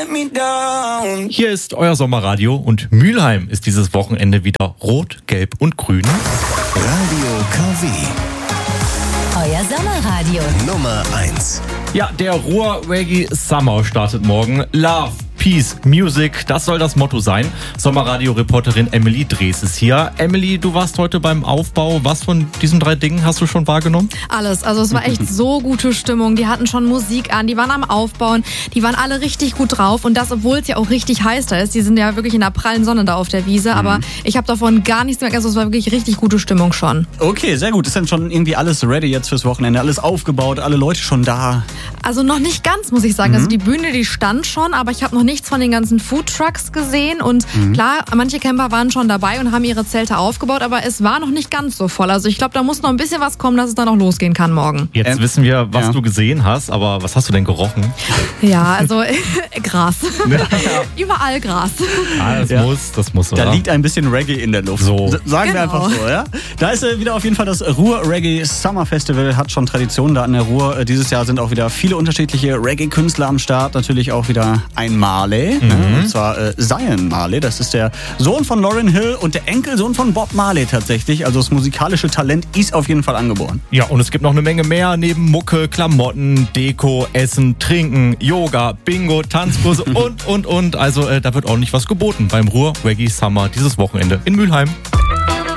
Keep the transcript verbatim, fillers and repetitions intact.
let me down. Hier ist euer Sommerradio und Mülheim ist dieses Wochenende wieder rot, gelb und grün. Radio K W. Euer Sommerradio. Nummer eins. Ja, der Ruhr Reggae Summer startet morgen. Love, Peace, Music, das soll das Motto sein. Sommerradio-Reporterin Emily Drees ist hier. Emily, du warst heute beim Aufbau. Was von diesen drei Dingen hast du schon wahrgenommen? Alles. Also es war echt so gute Stimmung. Die hatten schon Musik an, die waren am Aufbauen, die waren alle richtig gut drauf. Und das, obwohl es ja auch richtig heiß da ist. Die sind ja wirklich in der prallen Sonne da auf der Wiese. Mhm. Aber ich habe davon gar nichts mehr. Also es war wirklich richtig gute Stimmung schon. Okay, sehr gut. Ist denn schon irgendwie alles ready jetzt fürs Wochenende? Alles aufgebaut, alle Leute schon da? Also noch nicht ganz, muss ich sagen. Mhm. Also die Bühne, die stand schon, aber ich habe noch nichts von den ganzen Foodtrucks gesehen. Und mhm. klar, manche Camper waren schon dabei und haben ihre Zelte aufgebaut, aber es war noch nicht ganz so voll. Also ich glaube, da muss noch ein bisschen was kommen, dass es dann auch losgehen kann morgen. Jetzt ähm, wissen wir, was ja. du gesehen hast, aber was hast du denn gerochen? Ja, also Gras. Überall Gras. Ah, das ja. muss, das muss, oder? Da liegt ein bisschen Reggae in der Luft. So. Sagen genau. wir einfach so, ja? Da ist äh, wieder auf jeden Fall das Ruhr Reggae Summer Festival, hat schon Tradition da an der Ruhr. Äh, dieses Jahr sind auch wieder viele unterschiedliche Reggae-Künstler am Start. Natürlich auch wieder ein Marley, mhm. ne? Und zwar äh, Zion Marley. Das ist der Sohn von Lauryn Hill und der Enkelsohn von Bob Marley tatsächlich. Also das musikalische Talent ist auf jeden Fall angeboren. Ja, und es gibt noch eine Menge mehr neben Mucke, Klamotten, Deko, Essen, Trinken, Yoga, Bingo, Tanzkurse und, und, und. Also äh, da wird ordentlich was geboten beim Ruhr Reggae Summer dieses Wochenende in Mülheim.